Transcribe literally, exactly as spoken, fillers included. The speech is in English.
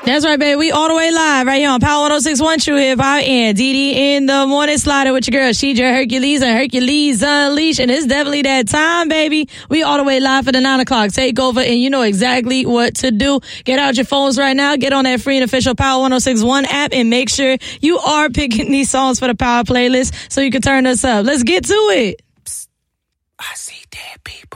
That's right, baby. We all the way live right here on Power one oh six point one True Hip Hop and D D in the Morning Slider with your girl, Sheidra Hercules and Hercules Unleashed. And it's definitely that time, baby. We all the way live for the nine o'clock takeover, and you know exactly what to do. Get out your phones right now. Get on that free and official Power one oh six point one app and make sure you are picking these songs for the Power playlist so you can turn us up. Let's get to it. Psst. I see dead people.